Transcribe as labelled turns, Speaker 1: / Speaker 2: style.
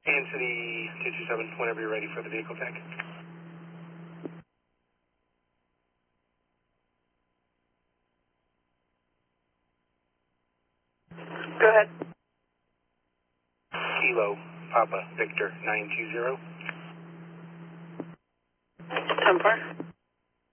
Speaker 1: And to the 227, whenever you're ready for the vehicle tag.
Speaker 2: Go ahead.
Speaker 1: Kilo Papa Victor 920.
Speaker 2: 10-4.